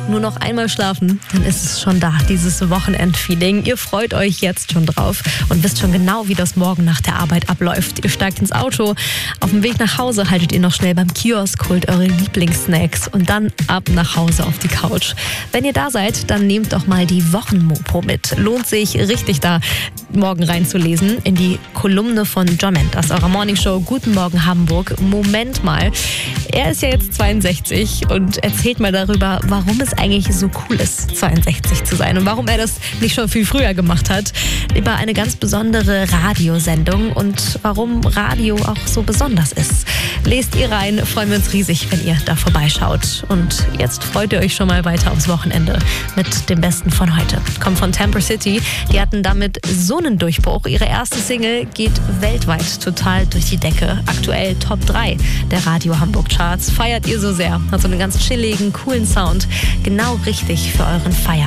nur noch einmal schlafen, dann ist es schon da, dieses Wochenendfeeling. Ihr freut euch jetzt schon drauf und wisst schon genau, wie das morgen nach der Arbeit abläuft. Ihr steigt ins Auto, auf dem Weg nach Hause haltet ihr noch schnell beim Kiosk, holt eure Lieblingssnacks und dann ab nach Hause auf die Couch. Wenn ihr da seid, dann nehmt doch mal die Wochenmopo mit. Lohnt sich richtig da morgen reinzulesen in die Kolumne von John Mendes, eurer Morningshow Guten Morgen Hamburg. Moment mal, er ist ja jetzt 62 und erzählt mal darüber, warum es eigentlich so cool ist, 62 zu sein und warum er das nicht schon viel früher gemacht hat. Über eine ganz besondere Radiosendung und warum Radio auch so besonders ist. Lest ihr rein, freuen wir uns riesig, wenn ihr da vorbeischaut. Und jetzt freut ihr euch schon mal weiter aufs Wochenende mit dem Besten von heute. Kommt von Temper City, die hatten damit so einen Durchbruch. Ihre erste Single geht weltweit total durch die Decke. Aktuell Top 3 der Radio Hamburg Charts. Feiert ihr so sehr. Hat so einen ganz chilligen, coolen Sound. Genau richtig für euren Feierabend.